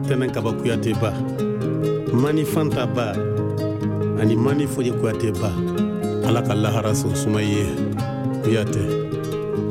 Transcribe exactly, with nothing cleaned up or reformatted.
Tɛnɛn Kaba Kuyate ba, Mani Fanta ba ani Mani Fode Kuyate ba, Ala ka lahara sɔn suma ye Kuyate.